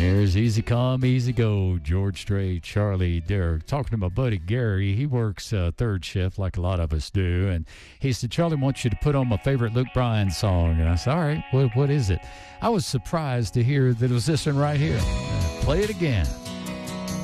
There's Easy Come, Easy Go, George Strait, Charlie, Derek. Talking to my buddy Gary, he works third shift like a lot of us do, and he said, Charlie wants you to put on my favorite Luke Bryan song. And I said, all right, what is it? I was surprised to hear that it was this one right here. Play it again.